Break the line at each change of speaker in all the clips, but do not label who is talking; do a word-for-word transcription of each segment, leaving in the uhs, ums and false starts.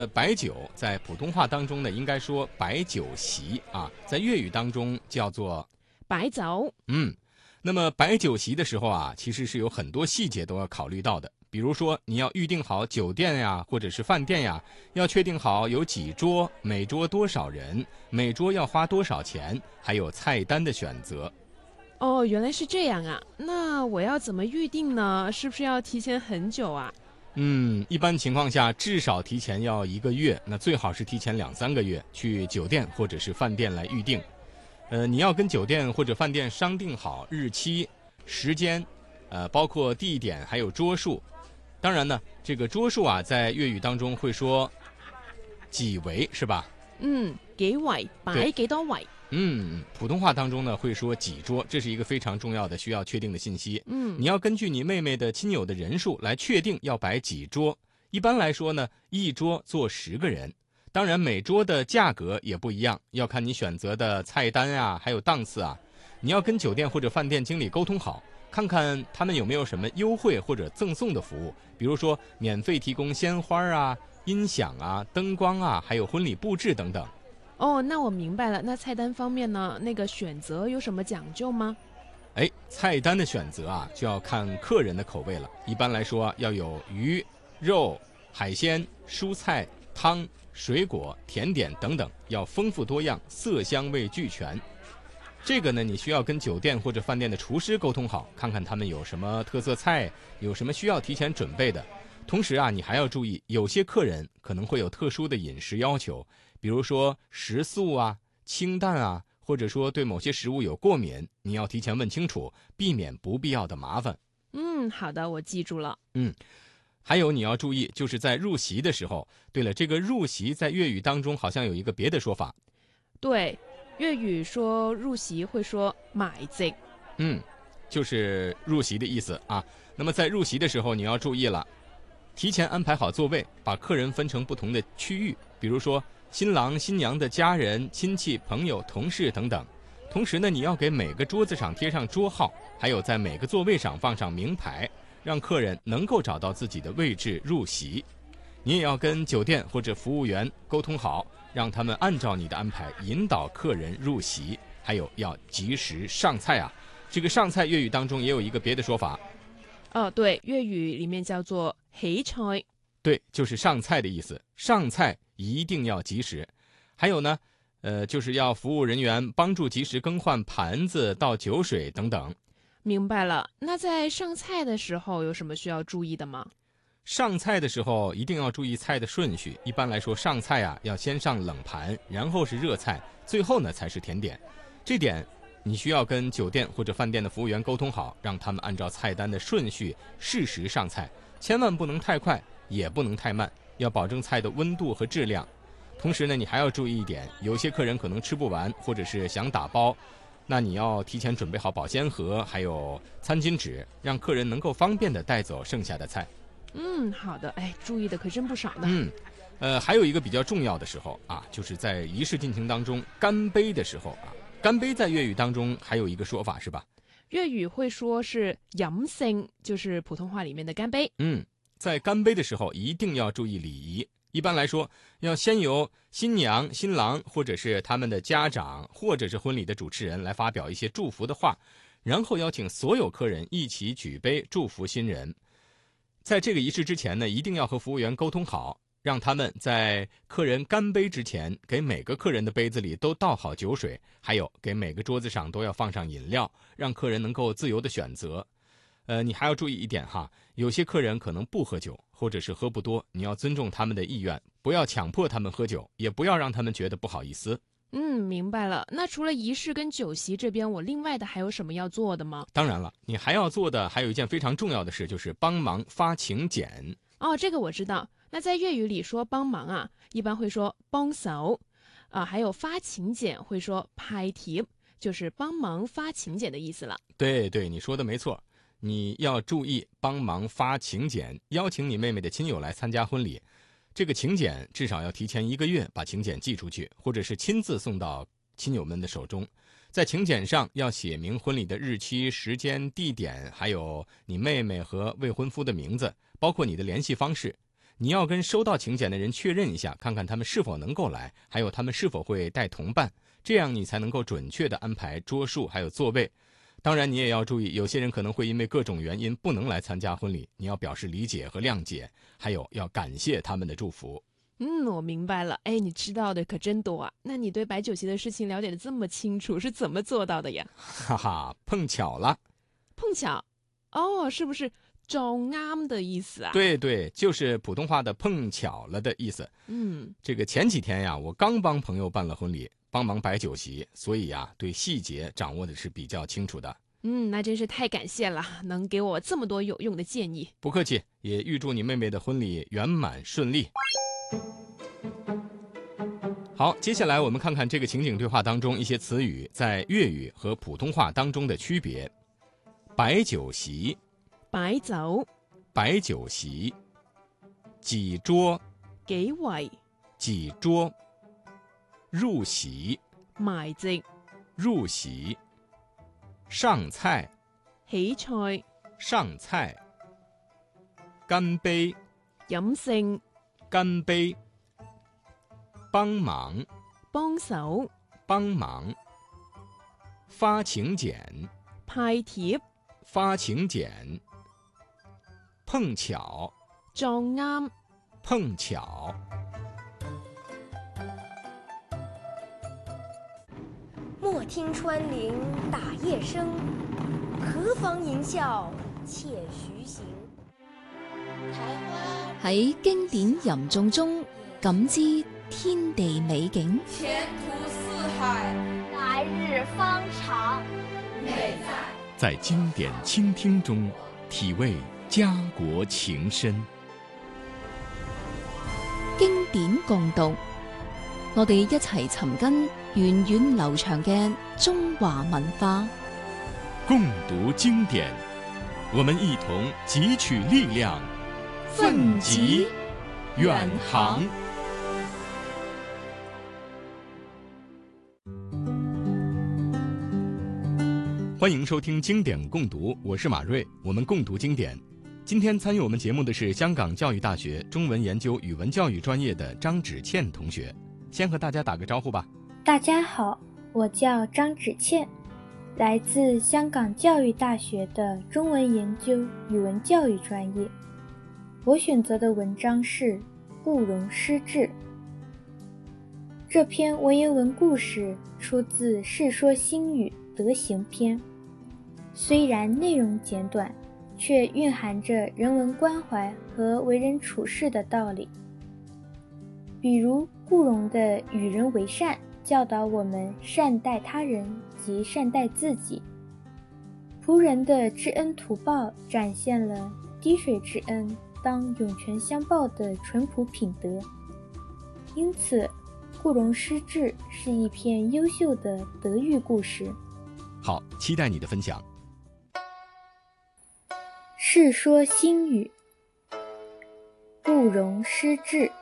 呃，摆酒在普通话当中呢，应该说摆酒席啊，在粤语当中叫做
摆酒。
嗯。那么摆酒席的时候啊，其实是有很多细节都要考虑到的。比如说，你要预定好酒店呀，或者是饭店呀，要确定好有几桌，每桌多少人，每桌要花多少钱，还有菜单的选择。
哦，原来是这样啊。那我要怎么预定呢？是不是要提前很久啊？
嗯，一般情况下至少提前要一个月，那最好是提前两三个月去酒店或者是饭店来预定。呃，你要跟酒店或者饭店商定好日期、时间，呃，包括地点还有桌数。当然呢，这个桌数啊，在粤语当中会说几围，是吧？
嗯，几圍擺幾多圍？
嗯，普通话当中呢会说几桌，这是一个非常重要的需要确定的信息。
嗯，
你要根据你妹妹的亲友的人数来确定要摆几桌。一般来说呢，一桌坐十个人。当然，每桌的价格也不一样，要看你选择的菜单啊，还有档次啊。你要跟酒店或者饭店经理沟通好，看看他们有没有什么优惠或者赠送的服务，比如说免费提供鲜花啊、音响啊、灯光啊，还有婚礼布置等等。
哦，那我明白了。那菜单方面呢，那个选择有什麼講究嗎？
哎，菜单的选择啊，就要看客人的口味了。一般来说，要有鱼、肉、海鲜、蔬菜、汤、水果、甜点等等，要丰富多样，色香味俱全。这个呢，你需要跟酒店或者饭店的厨师沟通好，看看他们有什么特色菜，有什么需要提前准备的。同时啊，你还要注意，有些客人可能会有特殊的饮食要求，比如说食素啊、清淡啊，或者说对某些食物有过敏，你要提前问清楚，避免不必要的麻烦。
嗯，好的，我記住了。
嗯，还有你要注意，就是在入席的时候，对了，这个入席在粤语当中好像有一个别的说法。
對，粵語說入席會說埋席。
嗯，就是入席的意思啊。那麼在入席的時候，你要注意了，提前安排好座位，把客人分成不同的區域，比如說新郎新娘的家人、親戚、朋友、同事等等。同時呢，你要給每個桌子上貼上桌號，還有在每個座位上放上名牌，讓客人能夠找到自己的位置入席。你也要跟酒店或者服務員溝通好，讓他們按照你的安排引導客人入席。還有要及時上菜啊，這個上菜粵語當中也有一個別的說法。
哦，對，粵語裡面叫做起菜。
對，就是上菜的意思。上菜一定要及時。還有呢，呃，就是要服務人員幫助及時更換盤子、倒酒水等等。
明白了。那在上菜的時候有什麼需要注意的嗎？
上菜的時候一定要注意菜的順序。一般來說，上菜啊要先上冷盤，然後是熱菜，最後呢才是甜點。這點你需要跟酒店或者飯店的服務員溝通好，讓他們按照菜單的順序適時上菜，千萬不能太快，也不能太慢，要保證菜的溫度和質量。同時呢，你還要注意一點，有些客人可能吃不完，或者是想打包，那你要提前準備好保鮮盒，還有餐巾紙，讓客人能夠方便地帶走剩下的菜。
嗯，好的。哎，注意的可真不少呢。
嗯，呃，還有一個比較重要的時候啊，就是在儀式進行當中乾杯的時候啊。乾杯在粵語當中還有一個說法是吧？
粵語會說是飲勝，就是普通話裡面的乾杯。
嗯，在乾杯的時候一定要注意禮儀。一般來說，要先由新娘、新郎或者是他們的家長，或者是婚禮的主持人來發表一些祝福的話，然後邀請所有客人一起舉杯祝福新人。在這個儀式之前呢，一定要和服務員溝通好，讓他們在客人乾杯之前，給每個客人的杯子裡都倒好酒水，還有給每個桌子上都要放上飲料，讓客人能夠自由的選擇。呃，你還要注意一點哈，有些客人可能不喝酒，或者是喝不多，你要尊重他們的意願，不要強迫他們喝酒，也不要讓他們覺得不好意思。
嗯，明白了。那除了儀式跟酒席這邊，我另外的還有什麼要做的嗎？
當然了，你還要做的還有一件非常重要的事，就是幫忙發請柬。
哦，這個我知道。那在粵語裡說幫忙啊，一般會說幫手啊，還有發請柬會說派帖，就是幫忙發請柬的意思了。
對對，你說的沒錯。你要注意幫忙發請柬，邀請你妹妹的親友來參加婚禮。這個請柬至少要提前一個月把請柬寄出去，或者是親自送到親友們的手中。在請柬上要寫明婚禮的日期、時間、地點，還有你妹妹和未婚夫的名字，包括你的聯繫方式。 你要跟收到请柬的人确认一下，看看他们是否能够来，还有他们是否会带同伴，这样你才能够准确地安排桌数还有座位。当然你也要注意，有些人可能会因为各种原因不能来参加婚礼，你要表示理解和谅解，还有要感谢他们的祝福。
嗯，我明白了。哎，你知道的可真多啊！那你对摆酒席的事情了解的这么清楚，是怎么做到的呀？
哈哈，碰巧了。
碰巧？哦，是不是撞啱的意思啊？
对对，就是普通话的碰巧了的意思。
嗯，
这个前几天呀，我刚帮朋友办了婚礼，帮忙摆酒席，所以呀，对细节掌握的是比较清楚的。
嗯，那真是太感谢了，能给我这么多有用的建议。
不客气，也预祝你妹妹的婚礼圆满顺利。好，接下来我们看看这个情景对话当中一些词语在粤语和普通话当中的区别。摆酒席，
擺酒，
摆酒席，几桌，
幾圍，
几桌，入席，
埋席，
入席，上菜，
起菜，
上菜，干杯，
飲勝，
干杯，帮忙，
幫手，
帮忙，发请柬，
派帖，
发请柬，碰巧，
撞啱，
碰巧。
莫听穿林打叶声，何妨吟啸且徐行。
喺經典吟誦中感知天地美景，
前途似海，
来日方长。
美在
在经典倾聽中體味家國情深。
經典共讀，我哋一齊尋根源遠流長嘅中華文化。
共讀經典，我們一同汲取力量，奮楫遠航。歡迎收聽經典共讀，我是馬瑞，我們共讀經典。今天參與我們節目的是香港教育大學中文研究語文教育專業的張芷倩同學，先和大家打個招呼吧。
大家好，我叫張芷倩，來自香港教育大學的中文研究語文教育專業。我選擇的文章是《顧榮失志》。這篇文言文故事出自《世說新語·德行篇》，雖然內容簡短，卻蘊含着人文關懷和為人處事的道理。比如顧榮的與人為善，教導我們善待他人及善待自己。僕人的知恩圖報展現了滴水之恩當湧泉相報的淳樸品德。因此顧榮失志是一篇優秀的德育故事。
好，期待你的分享。
世說新語，顧榮失志。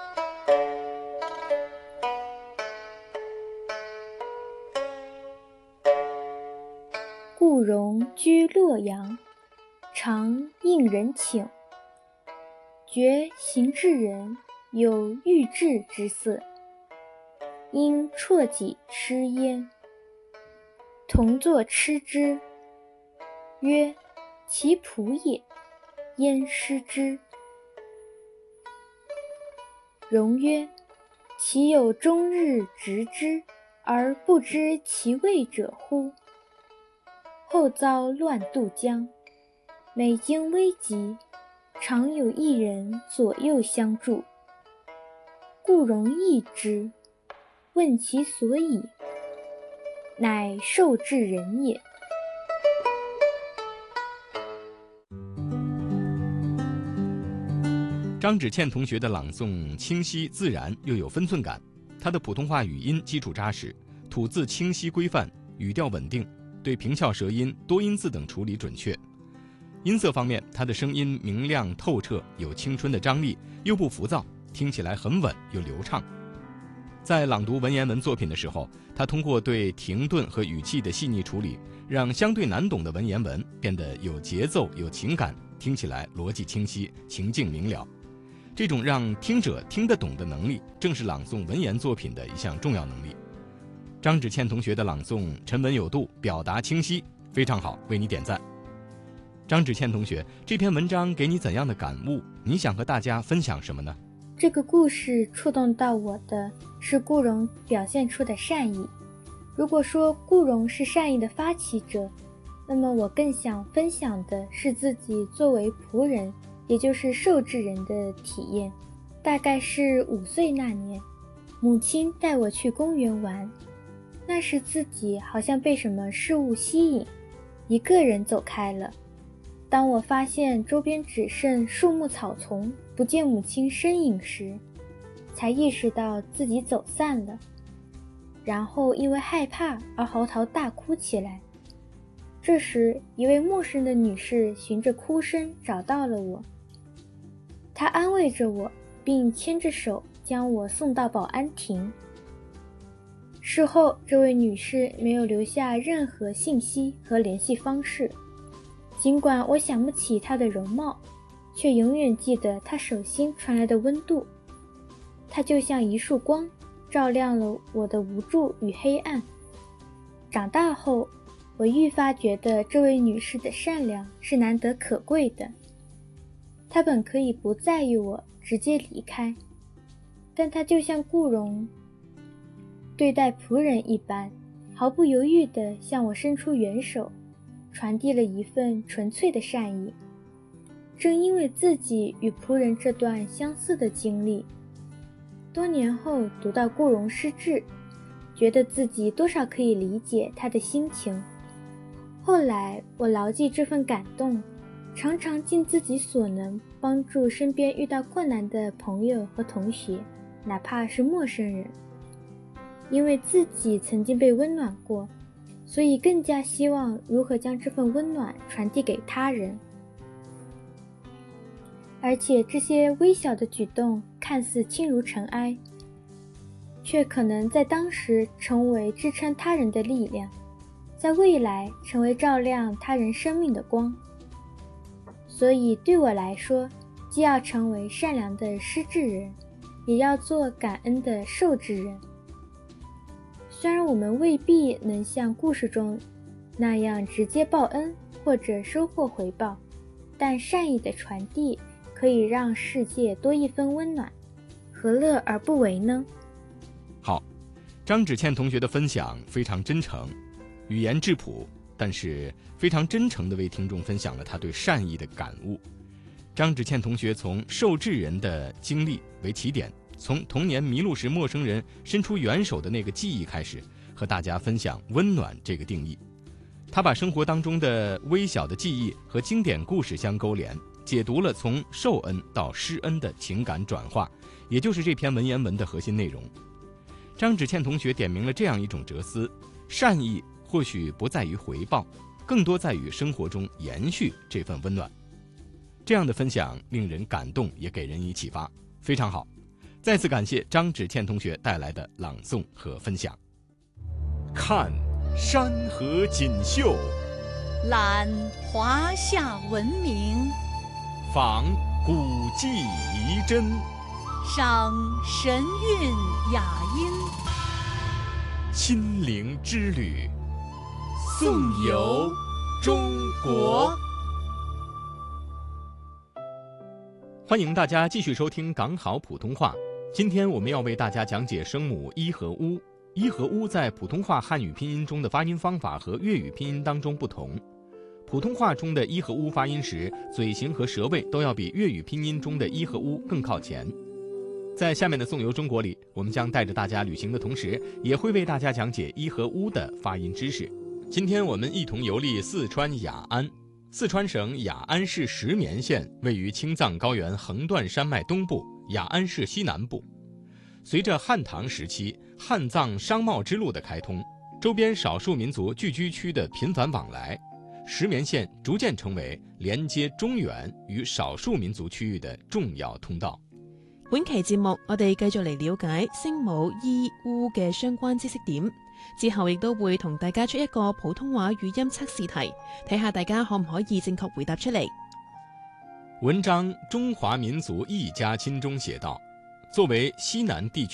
顧榮居洛陽，常應人請，覺行至人有欲志之色，因啜己吃焉。同坐吃之，曰：其僕也，焉失之？榮曰：其有終日執之，而不知其味者乎？後遭亂渡江，每經危急，常有一人左右相助。顧榮異之，問其所以，乃受至人也。
張芷倩同學的朗誦清晰自然又有分寸感，她的普通話語音基礎扎實，吐字清晰規範，語調穩定，對平翹舌音、多音字等處理準確。音色方面，她的聲音明亮透徹，有青春的張力，又不浮躁，聽起來很穩又流暢。在朗讀文言文作品的時候，他通過對停頓和語氣的細膩處理，讓相對難懂的文言文變得有節奏、有情感，聽起來邏輯清晰，情境明了。 这种让听者听得懂的能力，正是朗诵文言作品的一项重要能力。张芷倩同学的朗诵沉稳有度，表达清晰，非常好，为你点赞。张芷倩同学，这篇文章给你怎样的感悟？你想和大家分享什么呢？
这个故事触动到我的是顾荣表现出的善意。如果说顾荣是善意的发起者，那么我更想分享的是自己作为仆人，也就是受制人的体验。大概是五岁那年，母亲带我去公园玩，那时自己好像被什么事物吸引，一个人走开了。当我发现周边只剩树木草丛，不见母亲身影时，才意识到自己走散了，然后因为害怕而嚎啕大哭起来。这时，一位陌生的女士循着哭声找到了我，她安慰着我，并牵着手将我送到保安亭。事后，这位女士没有留下任何信息和联系方式，尽管我想不起她的容貌，却永远记得她手心传来的温度。她就像一束光，照亮了我的无助与黑暗。长大后，我愈发觉得这位女士的善良是难得可贵的。她本可以不在意我，直接离开，但她就像顾荣对待仆人一般，毫不犹豫地向我伸出援手，传递了一份纯粹的善意。正因为自己与仆人这段相似的经历，多年后读到顾荣诗志，觉得自己多少可以理解他的心情。后来我牢记这份感动，常常尽自己所能帮助身边遇到困难的朋友和同学，哪怕是陌生人。因为自己曾经被温暖过，所以更加希望如何将这份温暖传递给他人。而且这些微小的举动看似轻如尘埃，却可能在当时成为支撑他人的力量，在未来成为照亮他人生命的光。所以对我来说，既要成为善良的施治人，也要做感恩的受治人。虽然我们未必能像故事中那样直接报恩或者收获回报，但善意的传递可以让世界多一分温暖，何乐而不为呢？
好，张芷倩同学的分享非常真诚，语言质朴，但是非常真诚地为听众分享了他对善意的感悟。张芷倩同学从受制人的经历为起点，从童年迷路时陌生人伸出援手的那个记忆开始，和大家分享温暖这个定义。他把生活当中的微小的记忆和经典故事相勾连，解读了从受恩到施恩的情感转化，也就是这篇文言文的核心内容。张芷倩同学点明了这样一种哲思：善意或许不在于回报，更多在于生活中延续这份温暖。这样的分享令人感动，也给人以启发，非常好。再次感谢张芷倩同学带来的朗诵和分享。看山河锦绣，
览华夏文明，
访古迹遗珍，
赏神韵雅音，
亲临之旅，颂游中国。欢迎大家继续收听港好普通话。今天我们要为大家讲解声母一和乌。一和乌在普通话汉语拼音中的发音方法和粤语拼音当中不同。普通话中的一和乌发音时，嘴型和舌位都要比粤语拼音中的一和乌更靠前。在下面的颂游中国里，我们将带着大家旅行的同时，也会为大家讲解一和乌的发音知识。今天我们一同游历四川雅安。四川省雅安市石棉县位于青藏高原横断山脉东部，雅安市西南部。随着汉唐时期汉藏商贸之路的开通，周边少数民族聚居区的频繁往来，石棉县逐渐成为连接中原與少數民族區域的重要通道。
本期節目我哋繼續嚟了解聲母伊烏嘅相關知識點，之後亦都會同大家出一個普通話語音測試題，睇下大家可唔可以正確回答出嚟。
文章《中华民族一家亲》中写道，作为西南地区